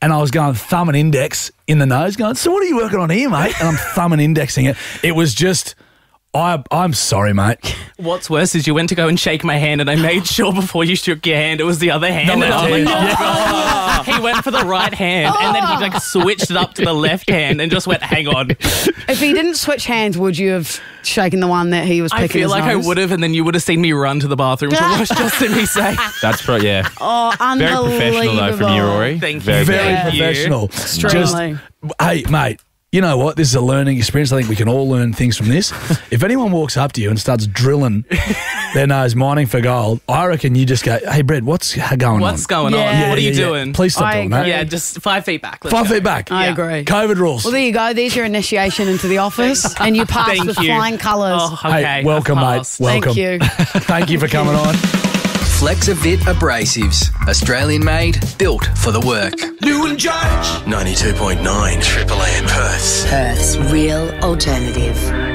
and I was going thumb and index in the nose going, so what are you working on here, mate? And I'm thumb and indexing it. It was just, I'm sorry, mate. What's worse is you went to go and shake my hand and I made sure before you shook your hand it was the other hand. The And left I'm like, hand. oh, God. He went for the right hand and then he switched it up to the left hand and just went, hang on. If he didn't switch hands, would you have shaken the one that he was picking I feel his like nose? I would have, and then you would have seen me run to the bathroom to wash just to be safe. That's yeah. Oh, Very professional though from you, Rory. Thank you. Very, Very Thank you. professional. Extremely. Hey, mate. You know what? This is a learning experience. I think we can all learn things from this. If anyone walks up to you and starts drilling their nose, mining for gold, I reckon you just go, hey, Brad, what's going on? What's going Yeah. on? Yeah, What are you doing? Please stop I doing that. agree. Yeah, just 5 feet back. Let's 5 go. feet back. I Yeah. agree. COVID rules. Well, there you go. There's your initiation into the office, and you passed Thank with you. flying colours. Oh, okay. Hey, welcome, I've mate. passed. Welcome. Thank you. Thank you for coming on. Flexavit Abrasives. Australian made, built for the work. New and Judge. 92.9 Triple M Perth. Perth's real alternative.